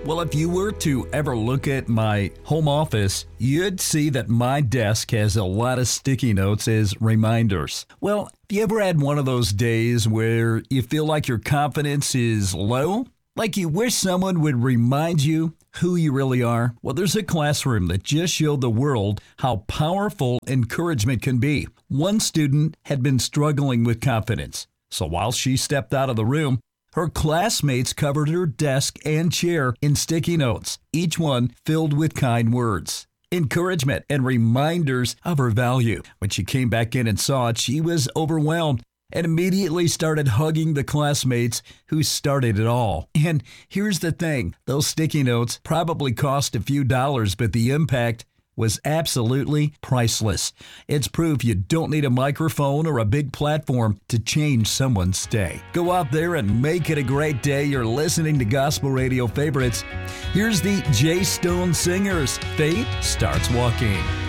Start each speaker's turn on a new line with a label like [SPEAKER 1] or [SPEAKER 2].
[SPEAKER 1] Well, if you were to ever look at my home office, you'd see that my desk has a lot of sticky notes as reminders. Well, have you ever had one of those days where you feel like your confidence is low? Like you wish someone would remind you who you really are? Well, there's a classroom that just showed the world how powerful encouragement can be. One student had been struggling with confidence. So while she stepped out of the room, her classmates covered her desk and chair in sticky notes, each one filled with kind words, encouragement, and reminders of her value. When she came back in and saw it, she was overwhelmed and immediately started hugging the classmates who started it all. And here's the thing, those sticky notes probably cost a few dollars, but the impact was absolutely priceless. It's proof you don't need a microphone or a big platform to change someone's day. Go out there and make it a great day. You're listening to Gospel Radio Favorites. Here's the Jay Stone Singers. Faith Starts Walking.